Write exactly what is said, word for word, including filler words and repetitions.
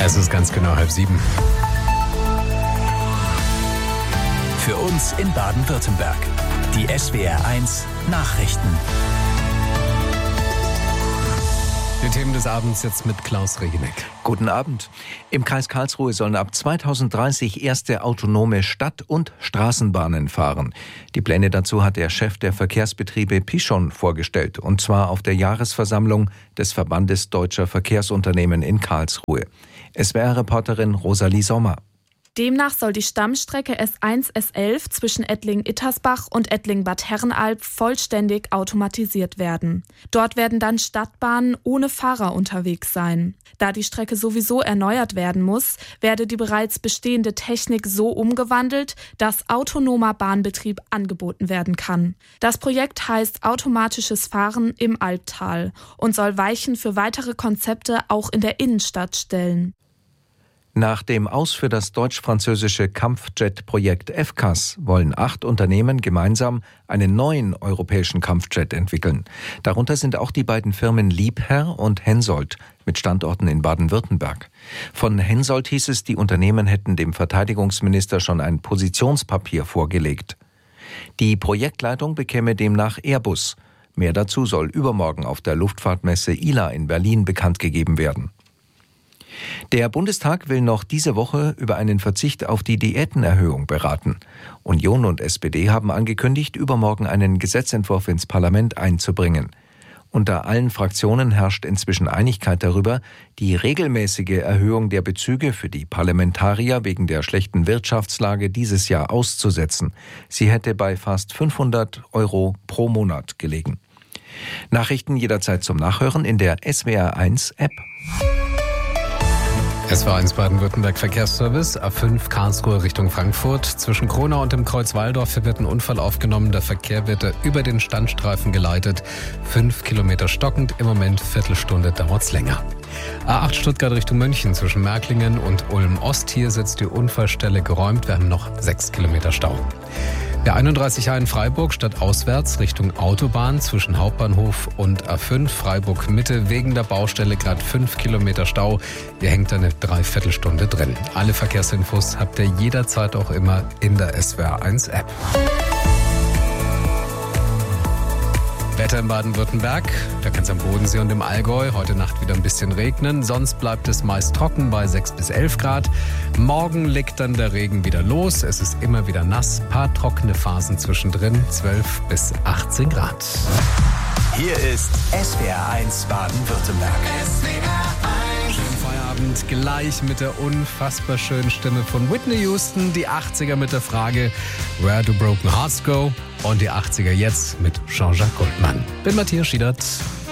Es ist ganz genau halb sieben. Für uns in Baden-Württemberg. Die S W R eins Nachrichten. Die Themen des Abends jetzt mit Klaus Regeneck. Guten Abend. Im Kreis Karlsruhe sollen ab zweitausenddreißig erste autonome Stadt- und Straßenbahnen fahren. Die Pläne dazu hat der Chef der Verkehrsbetriebe Pichon vorgestellt, und zwar auf der Jahresversammlung des Verbandes Deutscher Verkehrsunternehmen in Karlsruhe. S W R-Reporterin Rosalie Sommer. Demnach soll die Stammstrecke S eins S elf zwischen Ettlingen-Ittersbach und Ettlingen-Bad Herrenalb vollständig automatisiert werden. Dort werden dann Stadtbahnen ohne Fahrer unterwegs sein. Da die Strecke sowieso erneuert werden muss, werde die bereits bestehende Technik so umgewandelt, dass autonomer Bahnbetrieb angeboten werden kann. Das Projekt heißt Automatisches Fahren im Albtal und soll Weichen für weitere Konzepte auch in der Innenstadt stellen. Nach dem Aus für das deutsch-französische Kampfjet-Projekt F C A S wollen acht Unternehmen gemeinsam einen neuen europäischen Kampfjet entwickeln. Darunter sind auch die beiden Firmen Liebherr und Hensoldt mit Standorten in Baden-Württemberg. Von Hensoldt hieß es, die Unternehmen hätten dem Verteidigungsminister schon ein Positionspapier vorgelegt. Die Projektleitung bekäme demnach Airbus. Mehr dazu soll übermorgen auf der Luftfahrtmesse I L A in Berlin bekannt gegeben werden. Der Bundestag will noch diese Woche über einen Verzicht auf die Diätenerhöhung beraten. Union und S P D haben angekündigt, übermorgen einen Gesetzentwurf ins Parlament einzubringen. Unter allen Fraktionen herrscht inzwischen Einigkeit darüber, die regelmäßige Erhöhung der Bezüge für die Parlamentarier wegen der schlechten Wirtschaftslage dieses Jahr auszusetzen. Sie hätte bei fast fünfhundert Euro pro Monat gelegen. Nachrichten jederzeit zum Nachhören in der S W R eins App. S W R eins Baden-Württemberg Verkehrsservice, A fünf Karlsruhe Richtung Frankfurt. Zwischen Kronau und dem Kreuz Walldorf wird ein Unfall aufgenommen. Der Verkehr wird über den Standstreifen geleitet. Fünf Kilometer stockend, im Moment Viertelstunde dauert's länger. A acht Stuttgart Richtung München zwischen Märklingen und Ulm-Ost. Hier sitzt die Unfallstelle geräumt. Wir haben noch sechs Kilometer Stau. Der einunddreißig A in Freiburg stadtauswärts Richtung Autobahn zwischen Hauptbahnhof und A fünf Freiburg Mitte wegen der Baustelle gerade fünf Kilometer Stau. Ihr hängt da eine Dreiviertelstunde drin. Alle Verkehrsinfos habt ihr jederzeit auch immer in der S W R eins App. Wetter in Baden-Württemberg, da kann es am Bodensee und im Allgäu heute Nacht wieder ein bisschen regnen. Sonst bleibt es meist trocken bei sechs bis elf Grad. Morgen legt dann der Regen wieder los. Es ist immer wieder nass. Paar trockene Phasen zwischendrin. zwölf bis achtzehn Grad. Hier ist S W R eins Baden-Württemberg. S W R eins. Schönen Feierabend gleich mit der unfassbar schönen Stimme von Whitney Houston. Die achtziger mit der Frage Where do Broken Hearts Go? Und die achtziger jetzt mit Jean-Jacques Goldman. Bin Matthias Schiedert.